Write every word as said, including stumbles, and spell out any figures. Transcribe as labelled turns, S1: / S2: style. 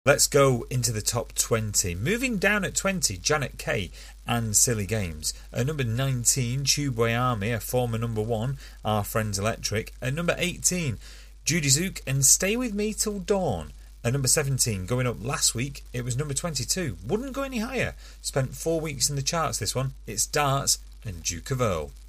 S1: Let's go into the top twenty. Moving down at twenty, Janet Kay and Silly Games. At number nineteen, Tubeway Army, a former number one, Our Friends Electric. At number eighteen, Judy Zook and Stay With Me Till Dawn. At number seventeen, going up last week, it was number twenty-two. Wouldn't go any higher. Spent four weeks in the charts, this one. It's Darts and Duke of Earl.